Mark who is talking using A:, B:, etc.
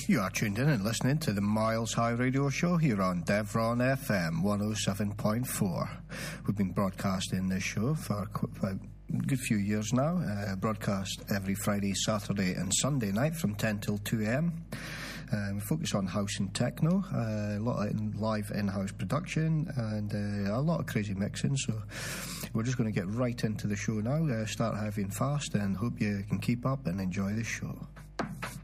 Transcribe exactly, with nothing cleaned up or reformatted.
A: You are tuned in and listening to the Miles High Radio Show here on Devron F M one oh seven point four. We've been broadcasting this show for a good few years now. Uh, broadcast every Friday, Saturday and Sunday night from ten till two a.m. Uh, we focus on house and techno, uh, a lot of in live in-house production, and uh, a lot of crazy mixing. So we're just going to get right into the show now, uh, start heavy and fast, and hope you can keep up and enjoy the show.